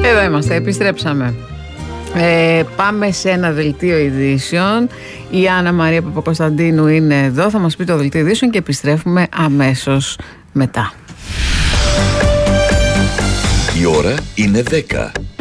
Εδώ είμαστε, επιστρέψαμε. Πάμε σε ένα δελτίο ειδήσεων. Η Άννα Μαρία Παπακοσταντίνου είναι εδώ, θα μας πει το δελτίο ειδήσεων και επιστρέφουμε αμέσως μετά. Η ώρα είναι 10.